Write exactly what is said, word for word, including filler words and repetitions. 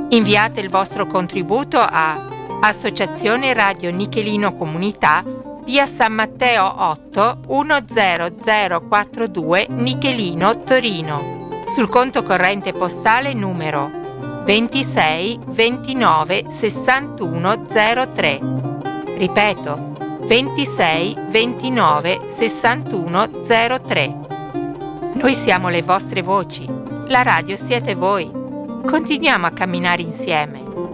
Inviate il vostro contributo a Associazione Radio Nichelino Comunità, via San Matteo otto centoquarantadue Nichelino, Torino, sul conto corrente postale numero ventisei ventinove sessantuno zero tre. Ripeto, ventisei ventinove sessantuno zero tre. Noi siamo le vostre voci, la radio siete voi. Continuiamo a camminare insieme.